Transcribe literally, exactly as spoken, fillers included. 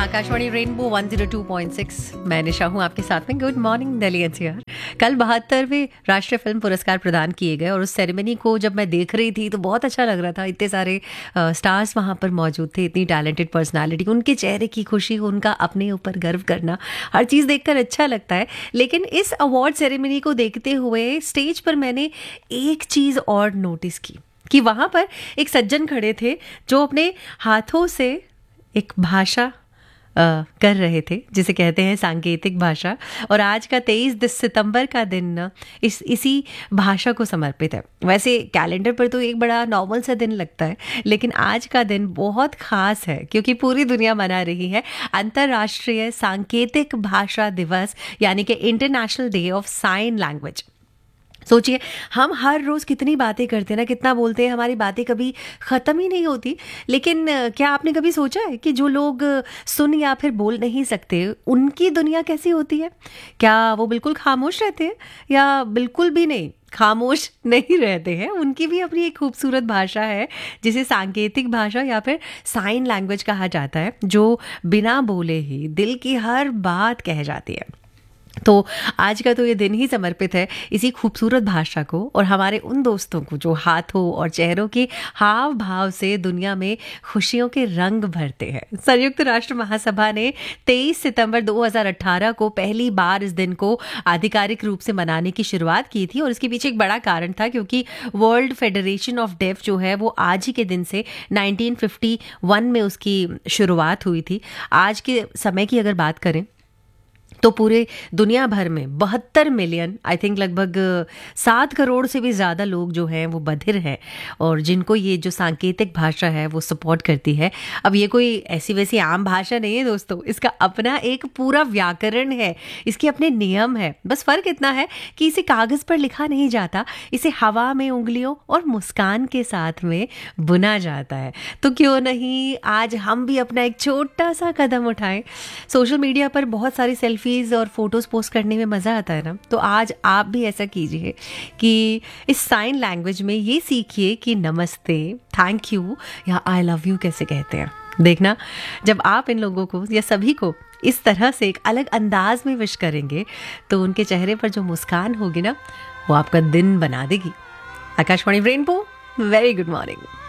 Akashvani rainbow one zero two point six, मैं निशा हूँ आपके साथ में। Good morning Delhi NCR. कल बहत्तरवें राष्ट्रीय फिल्म पुरस्कार प्रदान किए गए और उस सेरेमनी को जब मैं देख रही थी तो बहुत अच्छा लग रहा था। इतने सारे स्टार्स वहाँ पर मौजूद थे, इतनी टैलेंटेड पर्सनालिटी, उनके चेहरे की खुशी, उनका अपने ऊपर गर्व करना, हर चीज़ देखकर अच्छा लगता है। लेकिन इस अवार्ड सेरेमनी को देखते हुए स्टेज पर मैंने एक चीज़ और नोटिस की कि वहाँ पर एक सज्जन खड़े थे जो अपने हाथों से एक भाषा आ, कर रहे थे जिसे कहते हैं सांकेतिक भाषा। और आज का तेईस सितंबर का दिन इस इसी भाषा को समर्पित है। वैसे कैलेंडर पर तो एक बड़ा नॉर्मल सा दिन लगता है, लेकिन आज का दिन बहुत खास है क्योंकि पूरी दुनिया मना रही है अंतर्राष्ट्रीय सांकेतिक भाषा दिवस, यानी कि international day of sine language. सोचिए, हम हर रोज़ कितनी बातें करते हैं ना, कितना बोलते हैं, हमारी बातें कभी ख़त्म ही नहीं होती। लेकिन क्या आपने कभी सोचा है कि जो लोग सुन या फिर बोल नहीं सकते, उनकी दुनिया कैसी होती है? क्या वो बिल्कुल खामोश रहते हैं या बिल्कुल भी नहीं खामोश नहीं रहते हैं? उनकी भी अपनी एक खूबसूरत भाषा है जिसे सांकेतिक भाषा या फिर साइन लैंग्वेज कहा जाता है, जो बिना बोले ही दिल की हर बात कह जाती है। तो आज का तो ये दिन ही समर्पित है इसी खूबसूरत भाषा को और हमारे उन दोस्तों को जो हाथों और चेहरों के हाव भाव से दुनिया में खुशियों के रंग भरते हैं। संयुक्त राष्ट्र महासभा ने तेईस सितंबर दो हज़ार अठारह को पहली बार इस दिन को आधिकारिक रूप से मनाने की शुरुआत की थी और इसके पीछे एक बड़ा कारण था क्योंकि वर्ल्ड फेडरेशन ऑफ डेफ जो है वो आज ही के दिन से नाइनटीन फिफ्टी वन में उसकी शुरुआत हुई थी। आज के समय की अगर बात करें तो पूरे दुनिया भर में बहत्तर मिलियन, आई थिंक लगभग सात करोड़ से भी ज़्यादा लोग जो हैं वो बधिर हैं और जिनको ये जो सांकेतिक भाषा है वो सपोर्ट करती है। अब ये कोई ऐसी वैसी आम भाषा नहीं है दोस्तों, इसका अपना एक पूरा व्याकरण है, इसके अपने नियम है। बस फ़र्क इतना है कि इसे कागज़ पर लिखा नहीं जाता, इसे हवा में उंगलियों और मुस्कान के साथ में बुना जाता है। तो क्यों नहीं आज हम भी अपना एक छोटा सा कदम उठाएं। सोशल मीडिया पर बहुत सारी सेल्फी और फोटोज पोस्ट करने में मज़ा आता है ना, तो आज आप भी ऐसा कीजिए कि इस साइन लैंग्वेज में ये सीखिए कि नमस्ते, थैंक यू या आई लव यू कैसे कहते हैं। देखना, जब आप इन लोगों को या सभी को इस तरह से एक अलग अंदाज में विश करेंगे तो उनके चेहरे पर जो मुस्कान होगी ना, वो आपका दिन बना देगी। Akashvani rainbow, very good morning.